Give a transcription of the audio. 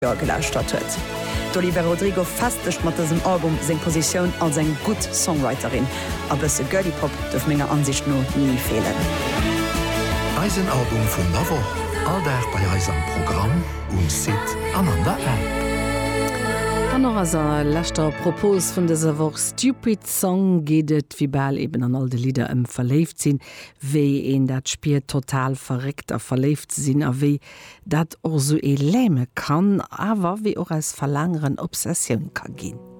gelauscht huet. D'Olivia Rodrigo festecht mat diesem Album seg Position als eng gut Songwriterin, aber se Girly Pop dürf méger Ansicht no nie fehlen. Eisen Album vun Nawo, alldag bei Eis am Programm Sit an der App. An noch as lächter Propos vun deser woch Stupid Song gehtt wie ball eben an all de Lieder verleft sinn, wéi en dat Spiel total verreckt verleft sinn, a wéi dat or so läme kann, awer wie och als verlangeren Obsession kann ginn.